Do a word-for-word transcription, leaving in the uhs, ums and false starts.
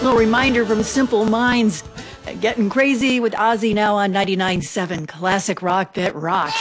Little reminder from Simple Minds. Getting crazy with Ozzy now on ninety-nine point seven Classic Rock that rocks.